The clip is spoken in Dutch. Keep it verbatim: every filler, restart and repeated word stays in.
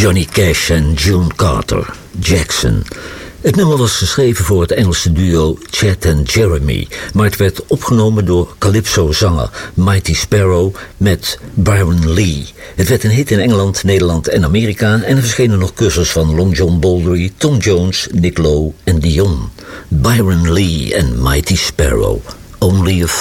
Johnny Cash en June Carter, Jackson. Het nummer was geschreven voor het Engelse duo Chet en Jeremy, maar het werd opgenomen door calypso-zanger Mighty Sparrow met Byron Lee. Het werd een hit in Engeland, Nederland en Amerika en er verschenen nog covers van Long John Baldry, Tom Jones, Nick Lowe en Dion. Byron Lee en Mighty Sparrow, Only a